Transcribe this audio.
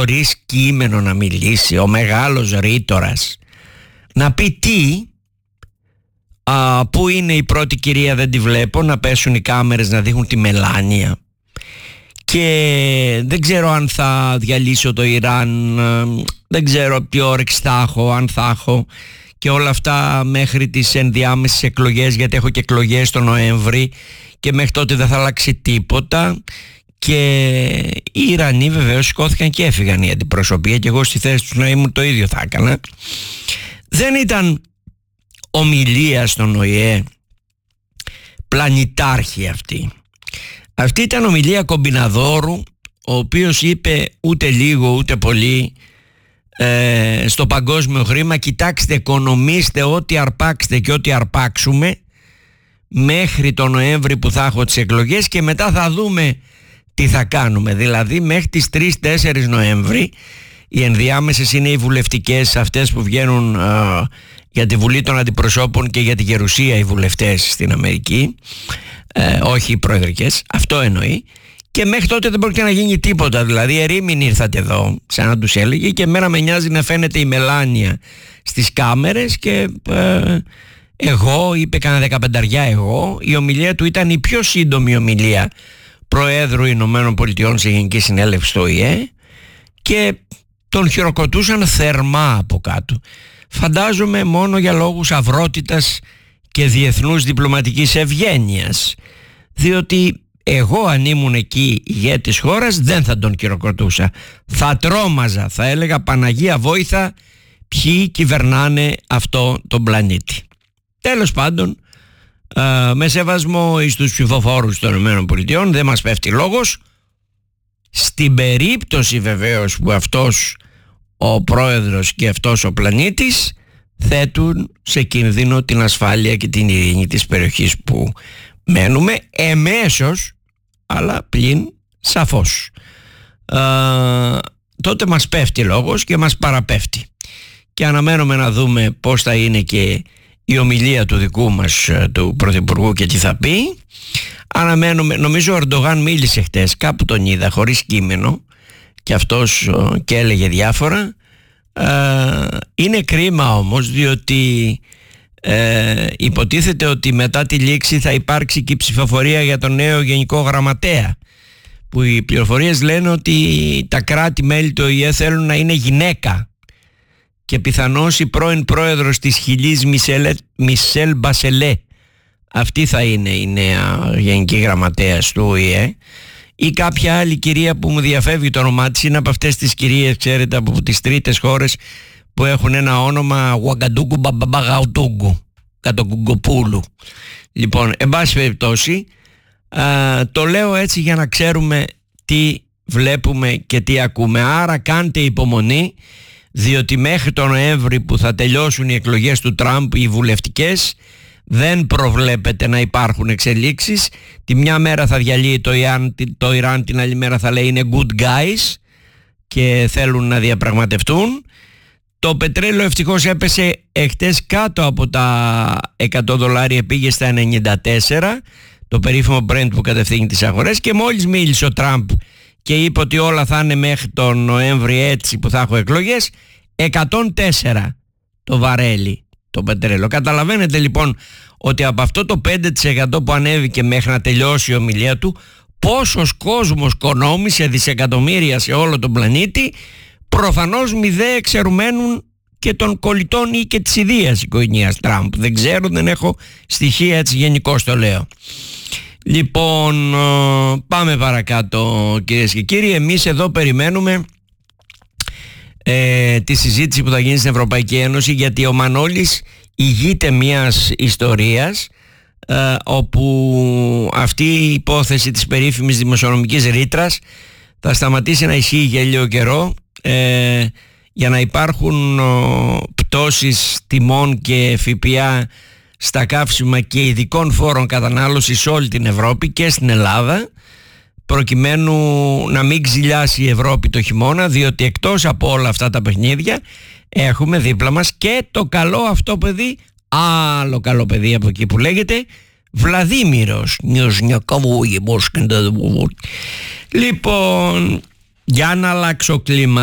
χωρίς κείμενο να μιλήσει, ο μεγάλος ρήτορας, να πει τι, πού είναι η πρώτη κυρία, δεν τη βλέπω, να πέσουν οι κάμερες να δείχνουν τη Μελάνια, και δεν ξέρω αν θα διαλύσω το Ιράν, δεν ξέρω τι όρεξη θα έχω, αν θα έχω, και όλα αυτά μέχρι τις ενδιάμεσες εκλογές, γιατί έχω και εκλογές το Νοέμβρη και μέχρι τότε δεν θα αλλάξει τίποτα. Και οι Ιρανοί βεβαίως σηκώθηκαν και έφυγαν, η αντιπροσωπεία, και εγώ στη θέση τους να ήμουν το ίδιο θα έκανα. Δεν ήταν ομιλία στον ΟΗΕ πλανητάρχη αυτή. Αυτή ήταν ομιλία κομπιναδόρου, ο οποίος είπε ούτε λίγο ούτε πολύ στο παγκόσμιο χρήμα: κοιτάξτε, οικονομήστε ό,τι αρπάξετε και ό,τι αρπάξουμε μέχρι τον Νοέμβρη που θα έχω τις εκλογές, και μετά θα δούμε τι θα κάνουμε. Δηλαδή μέχρι τις 3-4 Νοέμβρη, οι ενδιάμεσες είναι οι βουλευτικές, αυτές που βγαίνουν για τη Βουλή των Αντιπροσώπων και για τη Γερουσία, οι βουλευτές στην Αμερική, όχι οι προεδρικές, αυτό εννοεί. Και μέχρι τότε δεν πρόκειται να γίνει τίποτα. Δηλαδή ερήμην ήρθατε εδώ, σαν να τους έλεγε, και εμένα με νοιάζει να φαίνεται η Μελάνια στις κάμερες, και εγώ, είπε κανένα 15 εγώ. Η ομιλία του ήταν η πιο σύντομη ομιλία Προέδρου Ηνωμένων Πολιτειών σε Γενική Συνέλευση στο ΟΗΕ, και τον χειροκροτούσαν θερμά από κάτω. Φαντάζομαι μόνο για λόγους αυρότητας και διεθνούς διπλωματικής ευγένειας, διότι εγώ αν ήμουν εκεί ηγέτης χώρας δεν θα τον χειροκροτούσα, θα τρόμαζα, θα έλεγα Παναγία βόηθα, ποιοι κυβερνάνε αυτό τον πλανήτη. Τέλος πάντων, με σεβασμό στους ψηφοφόρους των ΗΠΑ, δεν μας πέφτει λόγος. Στην περίπτωση βεβαίως που αυτός ο πρόεδρος και αυτός ο πλανήτης θέτουν σε κίνδυνο την ασφάλεια και την ειρήνη της περιοχής που μένουμε, εμέσως, αλλά πλην σαφώς, τότε μας πέφτει λόγος και μας παραπέφτει, και αναμένουμε να δούμε πώς θα είναι και η ομιλία του δικού μας του Πρωθυπουργού και τι θα πει. Αναμένουμε, νομίζω ο Ερντογάν μίλησε χτες, κάπου τον είδα χωρίς κείμενο, και αυτός και έλεγε διάφορα. Είναι κρίμα όμως, διότι υποτίθεται ότι μετά τη λήξη θα υπάρξει και η ψηφοφορία για τον νέο Γενικό Γραμματέα, που οι πληροφορίες λένε ότι τα κράτη-μέλη του ΟΗΕ θέλουν να είναι γυναίκα, και πιθανώς η πρώην πρόεδρος της Χιλής, Μισελ Μπασελέ, αυτή θα είναι η νέα Γενική Γραμματέας του ΟΗΕ, ή κάποια άλλη κυρία που μου διαφεύγει το όνομά της. Είναι από αυτές τις κυρίες, ξέρετε, από τις τρίτες χώρες που έχουν ένα όνομα Ουαγκαντούγκου Μπαμπαγαουτούγκου, Κατοκουγκοπούλου. Λοιπόν, εν πάση περιπτώσει, το λέω έτσι για να ξέρουμε τι βλέπουμε και τι ακούμε. Άρα κάντε υπομονή, διότι μέχρι τον Νοέμβρη που θα τελειώσουν οι εκλογές του Τραμπ, οι βουλευτικές, δεν προβλέπεται να υπάρχουν εξελίξεις. Τη μια μέρα θα διαλύει το Ιράν, την άλλη μέρα θα λέει είναι good guys και θέλουν να διαπραγματευτούν. Το πετρέλαιο ευτυχώς έπεσε εχτες κάτω από τα $100, πήγε στα 94, το περίφημο Brent που κατευθύνει τις αγορές, και μόλις μίλησε ο Τραμπ και είπε ότι όλα θα είναι μέχρι τον Νοέμβρη έτσι που θα έχω εκλογές, 104 το βαρέλι το πετρέλαιο. Καταλαβαίνετε λοιπόν ότι από αυτό το 5% που ανέβηκε μέχρι να τελειώσει η ομιλία του, πόσος κόσμος κονόμησε δισεκατομμύρια σε όλο τον πλανήτη, προφανώς μηδέ εξαιρουμένουν και των κολλητών ή και της ιδίας οικογένειας Τραμπ. Δεν ξέρω, δεν έχω στοιχεία, έτσι γενικώς το λέω. Λοιπόν, πάμε παρακάτω κυρίες και κύριοι. Εμείς εδώ περιμένουμε τη συζήτηση που θα γίνει στην Ευρωπαϊκή Ένωση, γιατί ο Μανώλης ηγείται μιας ιστορίας όπου αυτή η υπόθεση της περίφημης δημοσιονομικής ρήτρας θα σταματήσει να ισχύει για λίγο καιρό, για να υπάρχουν πτώσεις τιμών και ΦΠΑ στα καύσιμα και ειδικών φόρων κατανάλωσης σε όλη την Ευρώπη και στην Ελλάδα, προκειμένου να μην ξυλιάσει η Ευρώπη το χειμώνα, διότι εκτός από όλα αυτά τα παιχνίδια έχουμε δίπλα μας και το καλό αυτό παιδί, άλλο καλό παιδί από εκεί που λέγεται Βλαδίμηρος. Λοιπόν, για να αλλάξω κλίμα